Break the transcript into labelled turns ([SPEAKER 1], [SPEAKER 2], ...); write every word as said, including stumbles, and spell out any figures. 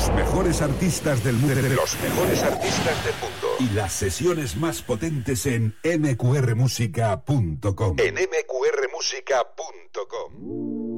[SPEAKER 1] los mejores artistas del mundo.
[SPEAKER 2] Los mejores artistas del mundo.
[SPEAKER 1] Y las sesiones más potentes en eme cu erre música punto com.
[SPEAKER 2] En eme cu erre música punto com.